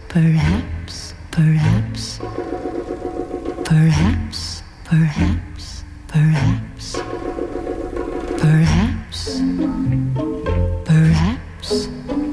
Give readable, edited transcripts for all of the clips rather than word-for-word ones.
Perhaps, perhaps, perhaps, perhaps, perhaps, perhaps, perhaps,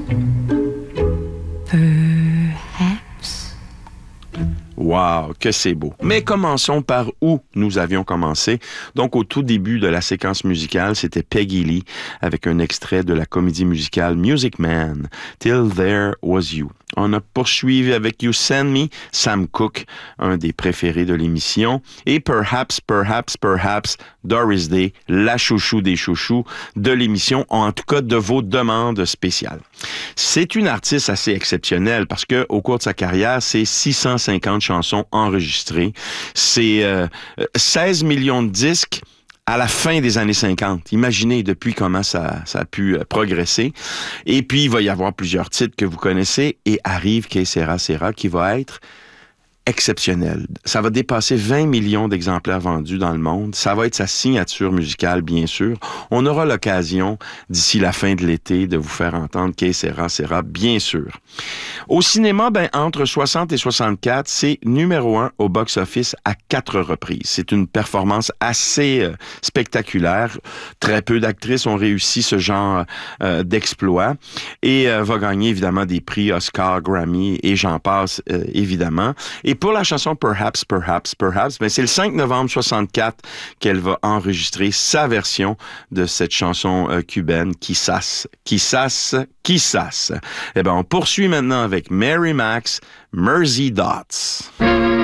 perhaps. Wow, que c'est beau. Mais commençons par où nous avions commencé. Donc, au tout début de la séquence musicale, c'était Peggy Lee avec un extrait de la comédie musicale Music Man, Till There Was You. On a poursuivi avec You Send Me, Sam Cooke, un des préférés de l'émission, et Perhaps, Perhaps, Perhaps, Doris Day, la chouchou des chouchous de l'émission, en tout cas de vos demandes spéciales. C'est une artiste assez exceptionnelle parce que au cours de sa carrière, c'est 650 chansons enregistrées, c'est 16 millions de disques à la fin des années 50. Imaginez depuis comment ça a pu progresser. Et puis, il va y avoir plusieurs titres que vous connaissez et arrive Que Sera Sera qui va être exceptionnel. Ça va dépasser 20 millions d'exemplaires vendus dans le monde. Ça va être sa signature musicale, bien sûr. On aura l'occasion, d'ici la fin de l'été, de vous faire entendre Que Sera Sera, bien sûr. Au cinéma, entre 60 et 64, c'est numéro 1 au box-office à 4 reprises. C'est une performance assez spectaculaire. Très peu d'actrices ont réussi ce genre d'exploit et va gagner évidemment des prix Oscar, Grammy et j'en passe évidemment. Et pour la chanson Perhaps, Perhaps, Perhaps, c'est le 5 novembre 64 qu'elle va enregistrer sa version de cette chanson cubaine, Quizás, Quizás, Quizás. On poursuit maintenant avec Mary Max, Mersey Dots.